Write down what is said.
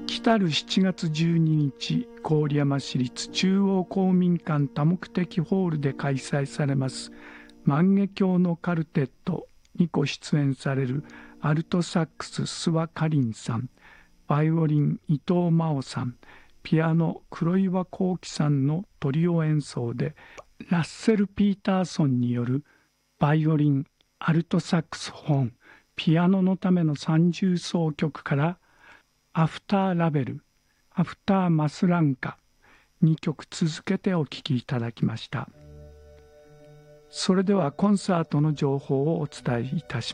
来たる7月12日、郡山市立中央公民館多目的ホールで開催されます万華鏡のカルテットにご出演されるアルトサックス諏訪かりんさん、バイオリン伊藤真央さん、ピアノ黒岩幸喜さんのトリオ演奏で、ラッセル・ピーターソンによるバイオリン、アルトサックスホーン、ピアノのための三重奏曲からアフターラベル、アフターマスランカ2曲続けてお聴きいただきました。それではコンサートの情報をお伝えいたします。